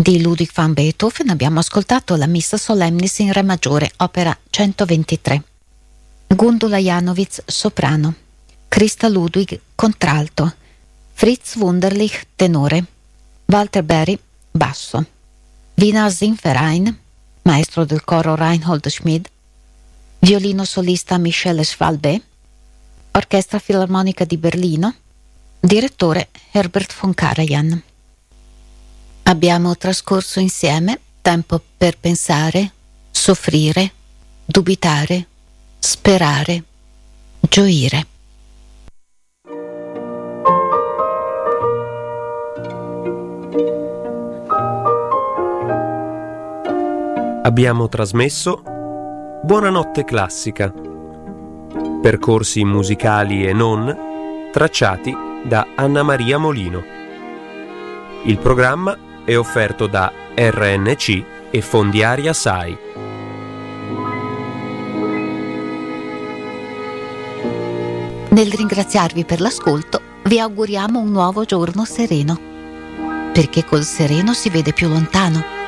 Di Ludwig van Beethoven abbiamo ascoltato la Missa Solemnis in Re maggiore, opera 123. Gundula Janowitz, soprano. Christa Ludwig, contralto. Fritz Wunderlich, tenore. Walter Berry, basso. Wiener Singverein, maestro del coro Reinhold Schmid. Violino solista Michele Schwalbe. Orchestra Filarmonica di Berlino. Direttore Herbert von Karajan. Abbiamo trascorso insieme tempo per pensare, soffrire, dubitare, sperare, gioire. Abbiamo trasmesso Buonanotte Classica, percorsi musicali e non tracciati da Anna Maria Molino. Il programma è offerto da RNC e Fondiaria SAI. Nel ringraziarvi per l'ascolto, vi auguriamo un nuovo giorno sereno, perché col sereno si vede più lontano.